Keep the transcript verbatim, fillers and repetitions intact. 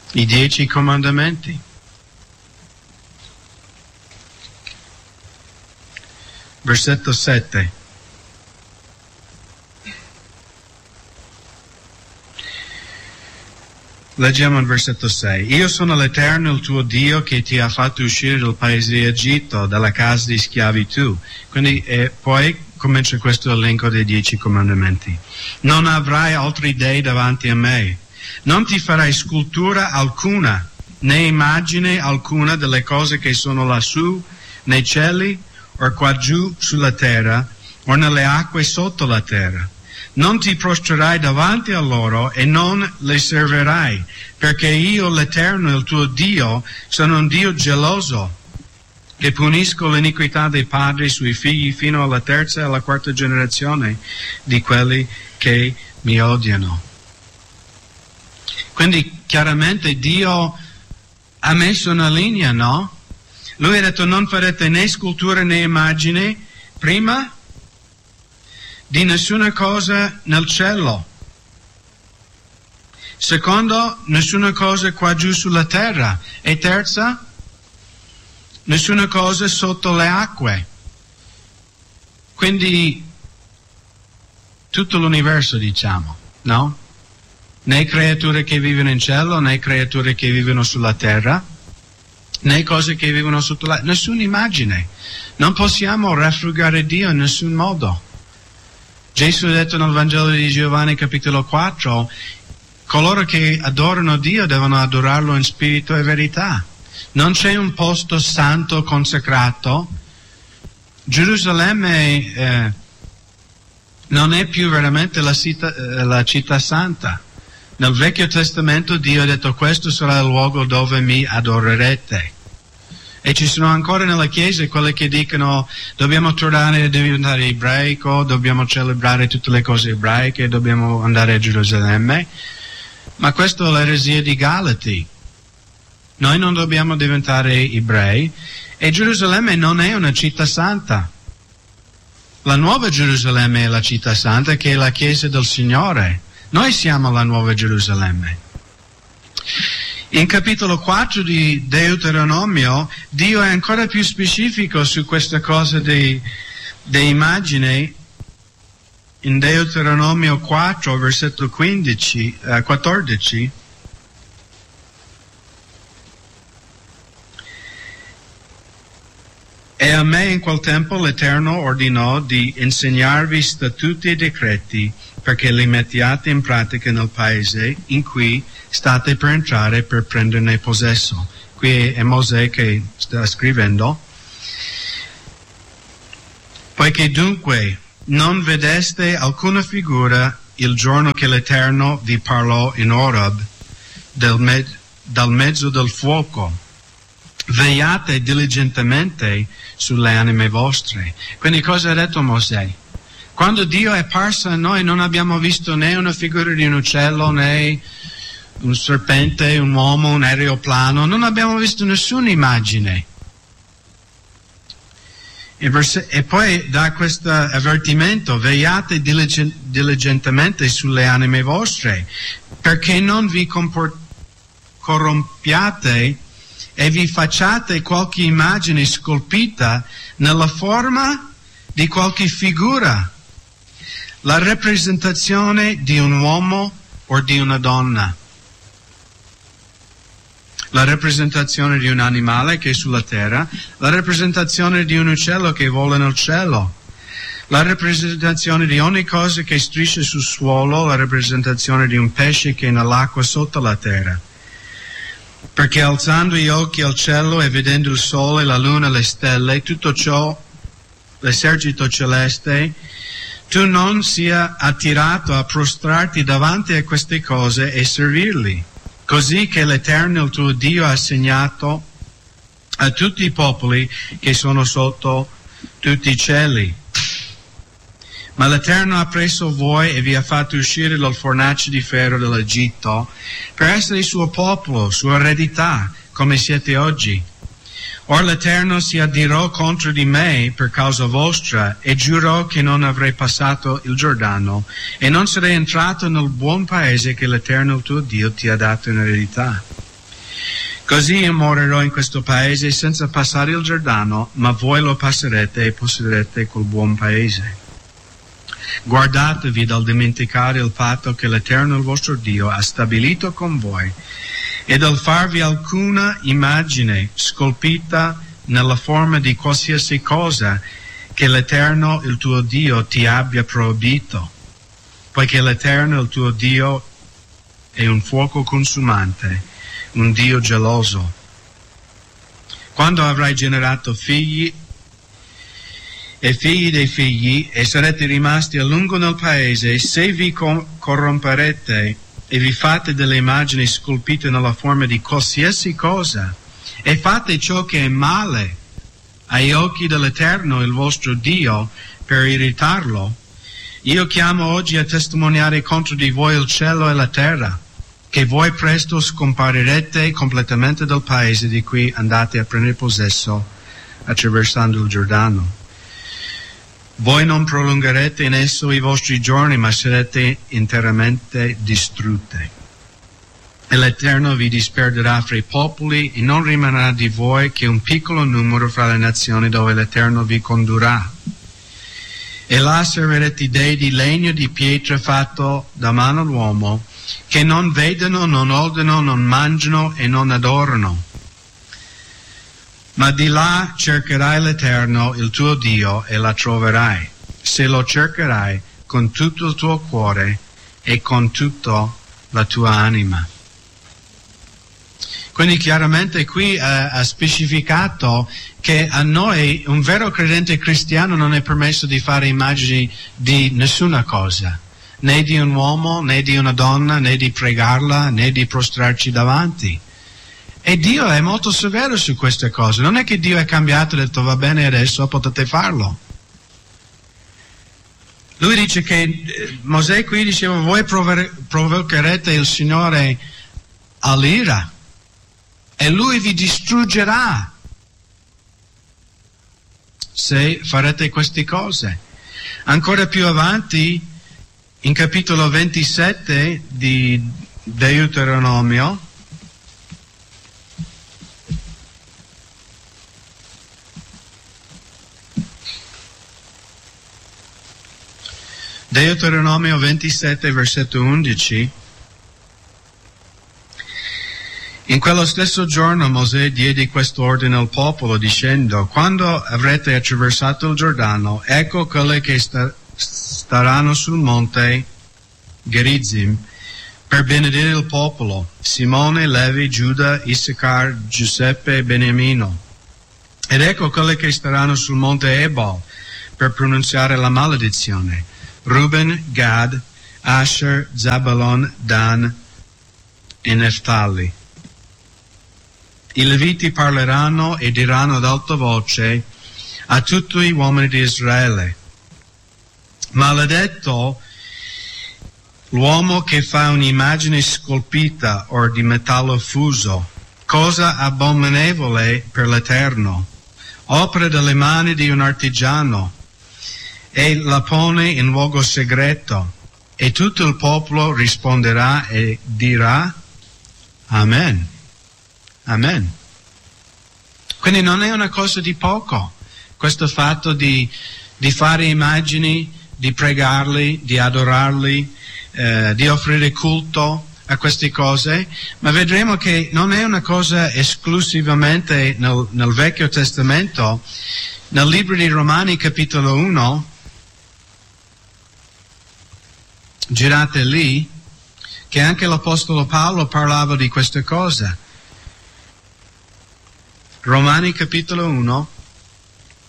I dieci comandamenti. Versetto sette. Leggiamo il versetto sei. Io sono l'Eterno, il tuo Dio, che ti ha fatto uscire dal paese di Egitto, dalla casa di schiavitù. Quindi eh, poi comincia questo elenco dei dieci comandamenti. Non avrai altri dei davanti a me. Non ti farai scultura alcuna, né immagine alcuna delle cose che sono lassù, nei cieli, o qua giù sulla terra, o nelle acque sotto la terra. Non ti prostrerai davanti a loro e non le servirai, perché io, l'Eterno, il tuo Dio, sono un Dio geloso, che punisco l'iniquità dei padri sui figli fino alla terza e alla quarta generazione di quelli che mi odiano. Quindi chiaramente Dio ha messo una linea, no? Lui ha detto non farete né scultura né immagine prima di nessuna cosa nel cielo. Secondo, nessuna cosa qua giù sulla terra. E terza, nessuna cosa sotto le acque. Quindi tutto l'universo, diciamo, no? Né creature che vivono in cielo, né creature che vivono sulla terra, né cose che vivono sotto la... Nessuna immagine. Non possiamo raffreddare Dio in nessun modo. Gesù ha detto nel Vangelo di Giovanni capitolo quattro, coloro che adorano Dio devono adorarlo in spirito e verità. Non c'è un posto santo consacrato. Gerusalemme eh, non è più veramente la città, eh, la città santa. Nel Vecchio Testamento Dio ha detto questo sarà il luogo dove mi adorerete. E ci sono ancora nella Chiesa quelli che dicono dobbiamo tornare a diventare ebraico, dobbiamo celebrare tutte le cose ebraiche, dobbiamo andare a Gerusalemme. Ma questa è l'eresia di Galati. Noi non dobbiamo diventare ebrei e Gerusalemme non è una città santa. La nuova Gerusalemme è la città santa che è la Chiesa del Signore. Noi siamo la nuova Gerusalemme. In capitolo quattro di Deuteronomio, Dio è ancora più specifico su questa cosa di, di immagine. In Deuteronomio quattro, versetto quindici, eh, quattordici, e a me in quel tempo l'Eterno ordinò di insegnarvi statuti e decreti perché li mettiate in pratica nel paese in cui state per entrare per prenderne possesso. Qui è Mosè che sta scrivendo. Poiché dunque non vedeste alcuna figura il giorno che l'Eterno vi parlò in Oreb del me- dal mezzo del fuoco, vegliate diligentemente sulle anime vostre. Quindi cosa ha detto Mosè? Quando Dio è apparso a noi non abbiamo visto né una figura di un uccello, né un serpente, un uomo, un aeroplano, non abbiamo visto nessuna immagine. E, verse- e poi dà questo avvertimento, vegliate diligen- diligentemente sulle anime vostre, perché non vi compor- corrompiate e vi facciate qualche immagine scolpita nella forma di qualche figura, la rappresentazione di un uomo o di una donna, la rappresentazione di un animale che è sulla terra, la rappresentazione di un uccello che vola nel cielo, la rappresentazione di ogni cosa che striscia sul suolo, la rappresentazione di un pesce che è nell'acqua sotto la terra. Perché alzando gli occhi al cielo e vedendo il sole, la luna, le stelle, tutto ciò, l'esercito celeste, tu non sia attirato a prostrarti davanti a queste cose e servirli, così che l'Eterno, il tuo Dio, ha assegnato a tutti i popoli che sono sotto tutti i cieli. Ma l'Eterno ha preso voi e vi ha fatto uscire dal fornace di ferro dell'Egitto per essere il suo popolo, sua eredità, come siete oggi. Or l'Eterno si adirò contro di me per causa vostra e giurò che non avrei passato il Giordano e non sarei entrato nel buon paese che l'Eterno il tuo Dio ti ha dato in eredità. Così io morirò in questo paese senza passare il Giordano, ma voi lo passerete e possederete quel buon paese. Guardatevi dal dimenticare il patto che l'Eterno il vostro Dio ha stabilito con voi e dal farvi alcuna immagine scolpita nella forma di qualsiasi cosa che l'Eterno il tuo Dio ti abbia proibito, poiché l'Eterno il tuo Dio è un fuoco consumante, un Dio geloso. Quando avrai generato figli e figli dei figli e sarete rimasti a lungo nel paese, se vi corromperete e vi fate delle immagini scolpite nella forma di qualsiasi cosa e fate ciò che è male ai occhi dell'Eterno il vostro Dio per irritarlo, io chiamo oggi a testimoniare contro di voi il cielo e la terra, che voi presto scomparirete completamente dal paese di cui andate a prendere possesso attraversando il Giordano. Voi non prolungherete in esso i vostri giorni, ma sarete interamente distrutte. E l'Eterno vi disperderà fra i popoli e non rimarrà di voi che un piccolo numero fra le nazioni dove l'Eterno vi condurrà. E là servirete dei di legno di pietra fatto da mano all'uomo, che non vedono, non odono, non mangiano e non adorano. Ma di là cercherai l'Eterno, il tuo Dio, e la troverai, se lo cercherai con tutto il tuo cuore e con tutta la tua anima. Quindi chiaramente qui eh, ha specificato che a noi, un vero credente cristiano, non è permesso di fare immagini di nessuna cosa, né di un uomo, né di una donna, né di pregarla, né di prostrarci davanti. E Dio è molto severo su queste cose. Non è che Dio è cambiato e ha detto va bene adesso potete farlo. Lui dice che, eh, Mosè qui diceva voi prover- provocherete il Signore all'ira e Lui vi distruggerà se farete queste cose. Ancora più avanti, in capitolo ventisette di Deuteronomio, Deuteronomio ventisette, versetto undici. In quello stesso giorno Mosè diede questo ordine al popolo dicendo: quando avrete attraversato il Giordano, ecco quelle che sta, staranno sul monte Gerizim per benedire il popolo: Simone, Levi, Giuda, Issachar, Giuseppe e Beniamino. Ed ecco quelle che staranno sul monte Ebal per pronunziare la maledizione: Ruben, Gad, Asher, Zabulon, Dan e Neftali. I Leviti parleranno e diranno ad alta voce a tutti gli uomini di Israele: maledetto l'uomo che fa un'immagine scolpita o di metallo fuso, cosa abominevole per l'Eterno, opera delle mani di un artigiano, e la pone in luogo segreto. E tutto il popolo risponderà e dirà Amen. Amen. Quindi non è una cosa di poco questo fatto di, di fare immagini, di pregarli, di adorarli, eh, di offrire culto a queste cose, ma vedremo che non è una cosa esclusivamente nel, nel Vecchio Testamento. Nel libro di Romani capitolo uno, girate lì, che anche l'Apostolo Paolo parlava di questa cosa. Romani capitolo uno,